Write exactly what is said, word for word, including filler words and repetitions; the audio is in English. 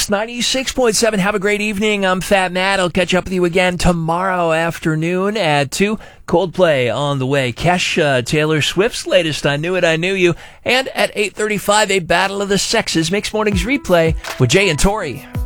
X ninety-six point seven. Have a great evening. I'm Fat Matt. I'll catch up with you again tomorrow afternoon at two. Coldplay on the way. Kesha, Taylor Swift's latest, I Knew It, I Knew You. And at eight thirty-five, a Battle of the Sexes. Mixed Mornings replay with Jay and Tori.